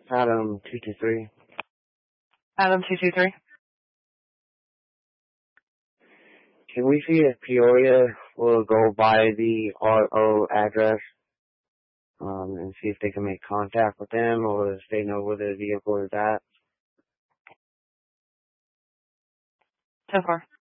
Adam 223. Adam 223. Can we see if Peoria will go by the RO address and see if they can make contact with them or if they know where the vehicle is at? 10-4.